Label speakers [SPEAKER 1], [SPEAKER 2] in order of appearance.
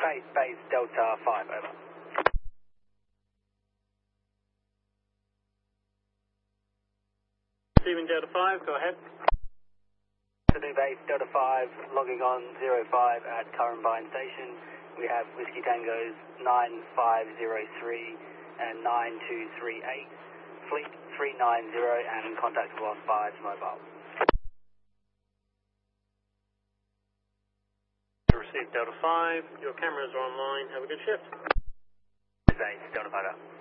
[SPEAKER 1] base Delta 5, over.
[SPEAKER 2] Receiving Delta 5, go ahead.
[SPEAKER 1] New base Delta 5, logging on 05 at Currambine Station. We have Whiskey Tangos 9503 and 9238, fleet 390 and contact lost by mobile.
[SPEAKER 2] Received Delta 5, your cameras are online, have a good shift.
[SPEAKER 1] Base Delta 5 out.